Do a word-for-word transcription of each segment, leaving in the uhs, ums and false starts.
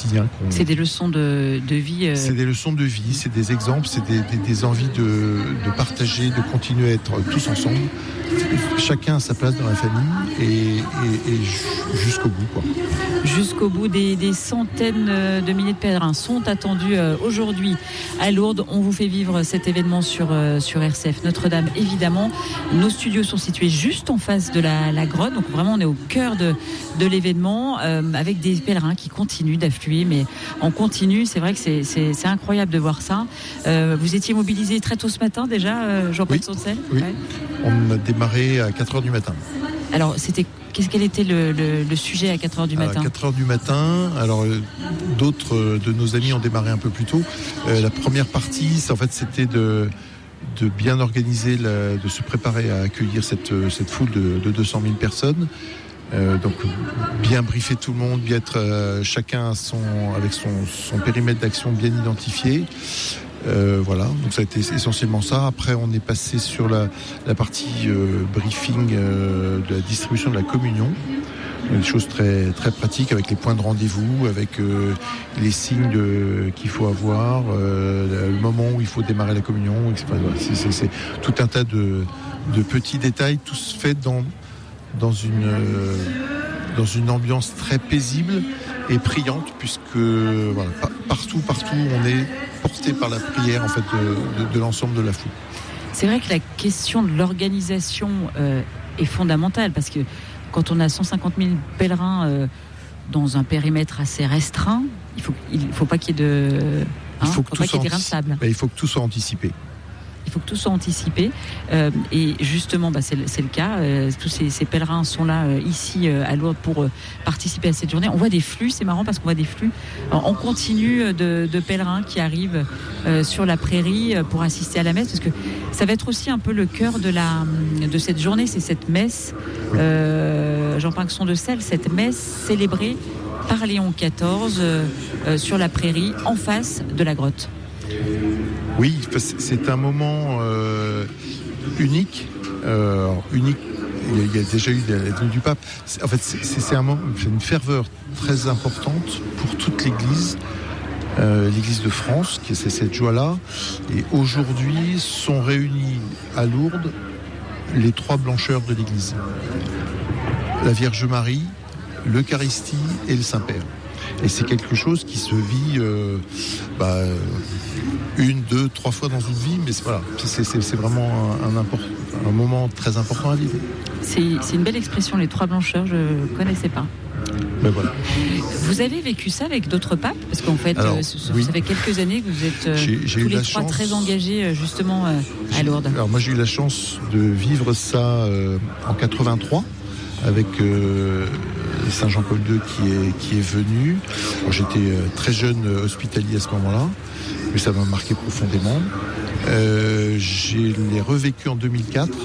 quotidien. Qu'on... C'est des leçons de, de vie. Euh... C'est des leçons de vie, c'est des exemples, c'est des, des, des envies de, de partager, de continuer à être tous ensemble. Chacun à sa place dans la famille et, et, et jusqu'au bout, quoi. Jusqu'au bout, des, des centaines de milliers de pèlerins sont attendus aujourd'hui à Lourdes. On vous fait vivre cet événement sur, sur R C F Notre-Dame, évidemment. Nos studios sont situés juste en face de la, la grotte, donc vraiment on est au cœur de, de l'événement, euh, avec des pèlerins qui continuent d'affluer, mais en continu. C'est vrai que c'est, c'est, c'est incroyable de voir ça. Euh, vous étiez mobilisé très tôt ce matin déjà, Jean-Paul oui, Saucel. Oui, ouais. On a démarré à quatre heures du matin. Alors, c'était, qu'est-ce quel était le, le, le sujet à quatre heures du matin ? À quatre heures du matin, alors euh, d'autres euh, de nos amis ont démarré un peu plus tôt. Euh, la première partie, c'est, en fait, c'était de, de bien organiser, la, de se préparer à accueillir cette, cette foule de, de deux cent mille personnes. Euh, donc bien briefer tout le monde, bien être euh, chacun à son, avec son, son périmètre d'action bien identifié. Euh, voilà, donc ça a été essentiellement ça. Après, on est passé sur la, la partie euh, briefing euh, de la distribution de la communion. Des choses très, très pratiques avec les points de rendez-vous, avec euh, les signes de, qu'il faut avoir, euh, le moment où il faut démarrer la communion, et cetera. C'est, c'est, c'est tout un tas de, de petits détails, tous faits dans, dans, une, euh, dans une ambiance très paisible et priante, puisque voilà, partout, partout, on est porté par la prière en fait, de, de, de l'ensemble de la foule. C'est vrai que la question de l'organisation euh, est fondamentale, parce que quand on a cent cinquante mille pèlerins euh, dans un périmètre assez restreint, il faut, il faut pas qu'il y ait de, hein, il faut, que faut tout pas qu'il y ait antici- des grains de sable. Bah, il faut que tout soit anticipé. Il faut que tout soit anticipé. Euh, et justement, bah, c'est, c'est le cas. Euh, tous ces, ces pèlerins sont là, euh, ici, euh, à Lourdes, pour euh, participer à cette journée. On voit des flux, c'est marrant parce qu'on voit des flux en continu de, de pèlerins qui arrivent euh, sur la prairie pour assister à la messe. Parce que ça va être aussi un peu le cœur de, la, de cette journée, c'est cette messe, euh, Jean Pinxon de Celles, cette messe célébrée par Léon quatorze euh, euh, sur la prairie, en face de la grotte. Oui, c'est un moment euh, unique. Euh, unique. Il y a déjà eu la venue du pape. C'est, en fait, c'est, c'est, un moment, c'est une ferveur très importante pour toute l'Église, euh, l'Église de France, qui c'est cette joie-là. Et aujourd'hui, sont réunis à Lourdes les trois blancheurs de l'Église la Vierge Marie, l'Eucharistie et le Saint-Père. Et c'est quelque chose qui se vit euh, bah, une, deux, trois fois dans une vie, mais c'est, voilà, c'est, c'est, c'est vraiment un, un, import, un moment très important à vivre. C'est, c'est une belle expression, les trois blancheurs, je ne connaissais pas. Ben voilà. Vous avez vécu ça avec d'autres papes ? Parce qu'en fait, alors, euh, ça oui. fait quelques années que vous êtes euh, j'ai, j'ai tous les trois chance... très engagés justement euh, à Lourdes. Alors moi j'ai eu la chance de vivre ça euh, en quatre-vingt-trois avec euh, Saint Jean-Paul deux qui est, qui est venu. Alors, j'étais euh, très jeune euh, hospitalier à ce moment-là, mais ça m'a marqué profondément. Euh, je l'ai revécu en deux mille quatre.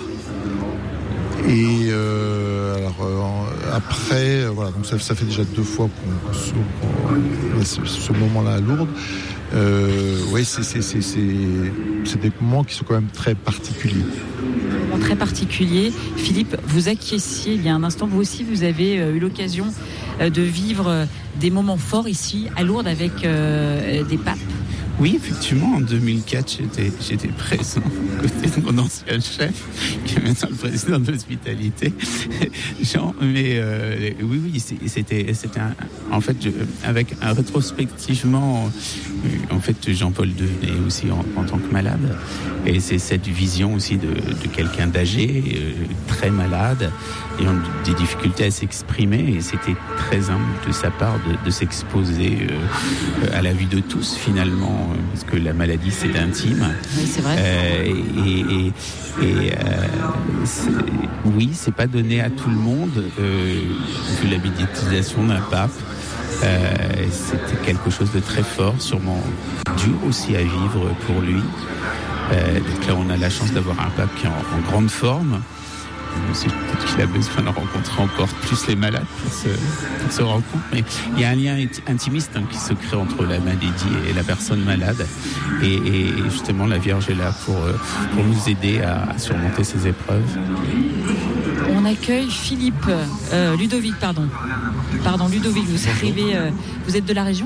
Et euh, alors, euh, après, euh, voilà, donc ça, ça fait déjà deux fois qu'on, qu'on, qu'on ce, ce moment-là à Lourdes. Euh, ouais, c'est, c'est, c'est, c'est, c'est des moments qui sont quand même très particuliers. Très particulier. Philippe, vous acquiesciez il y a un instant, vous aussi vous avez eu l'occasion de vivre des moments forts ici à Lourdes avec euh, des papes. Oui, effectivement, en deux mille quatre, j'étais, j'étais présent à côté de mon ancien chef, qui est maintenant le président de l'hospitalité, Jean. Mais euh, oui, oui, c'était, c'était un, en fait, je, avec un rétrospectivement, en fait, Jean-Paul deux est aussi en, en tant que malade, et c'est cette vision aussi de, de quelqu'un d'âgé, euh, très malade, ayant des difficultés à s'exprimer, et c'était très humble de sa part de, de s'exposer euh, à la vue de tous, finalement. Parce que la maladie c'est intime. Oui, c'est vrai. Euh, et et, et euh, c'est, oui, c'est pas donné à tout le monde. Euh, vu la médiatisation d'un pape, euh, c'était quelque chose de très fort, sûrement dur aussi à vivre pour lui. Euh, donc là, on a la chance d'avoir un pape qui est en, en grande forme. C'est peut-être qu'il a besoin de rencontrer encore plus les malades pour se, pour se rencontrer. Mais il y a un lien intimiste hein, qui se crée entre la maladie et la personne malade. Et, et justement, la Vierge est là pour, pour nous aider à surmonter ces épreuves. On accueille Philippe, euh, Ludovic, pardon. Pardon, Ludovic, vous arrivez, euh, vous êtes de la région, c'est ça ?